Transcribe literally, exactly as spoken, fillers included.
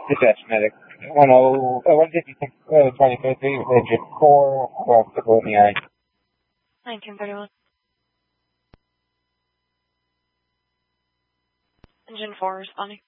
Dispatch medic. one oh, uh, one fifty-six, uh, twenty-three, engine four, across the boat in the eye. nineteen thirty-one. Engine four responding.